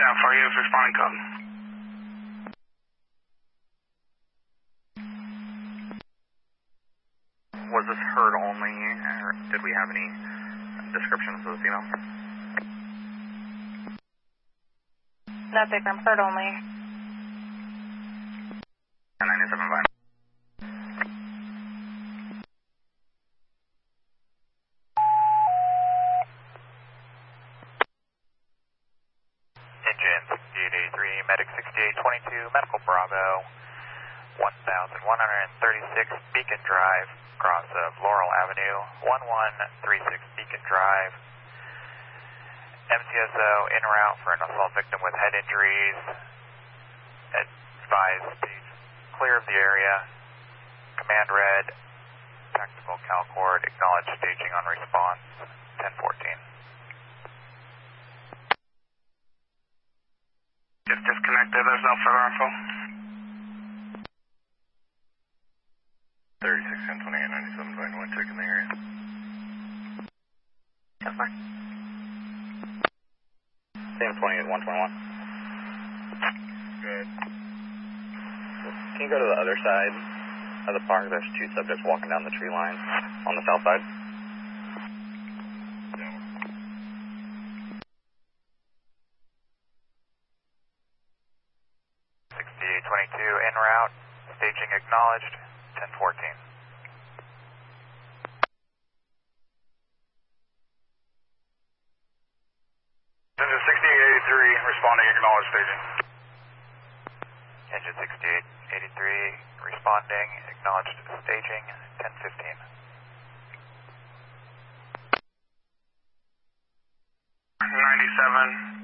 for you, responding code. Was this heard only, or did we have any descriptions of the female? No, Bikram, heard only. 975. Engine 6883, Medic 6822, Medical Bravo, 1136 Beacon Drive, cross of Laurel Avenue, 1136 Beacon Drive. MCSO en route for an assault victim with head injuries. Advise please clear of the area. Command red. Tactical CalCord. Acknowledge staging on response. 1014. Just disconnected, there's no further info. 36, 10, 28, 97, going one check in the area. So far. Same 28, 121. Good. Can you go to the other side of the park? There's two subjects walking down the tree line on the south side. 6822 en route. Staging acknowledged. 1014. Engine 6883, responding, acknowledge staging. Engine 6883 responding, acknowledged staging, 1015. 97.